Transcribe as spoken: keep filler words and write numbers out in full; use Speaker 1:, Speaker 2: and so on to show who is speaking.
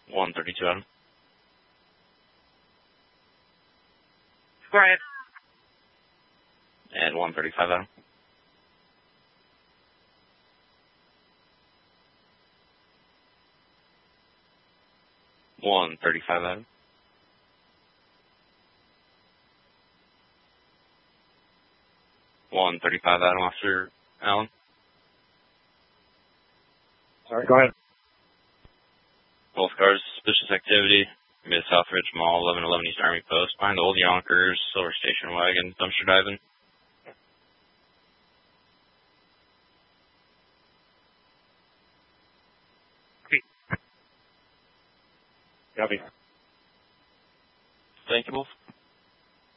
Speaker 1: one thirty-two Adam.
Speaker 2: Quiet.
Speaker 1: And one thirty-five Adam. one thirty-five Adam. one thirty-five Adam, Officer Allen.
Speaker 2: Sorry, go ahead.
Speaker 1: Both cars, suspicious activity. Mid Southridge Mall, eleven eleven East Army Post. Behind the old Yonkers, silver station wagon, dumpster diving.
Speaker 2: Copy.
Speaker 1: Thank you both.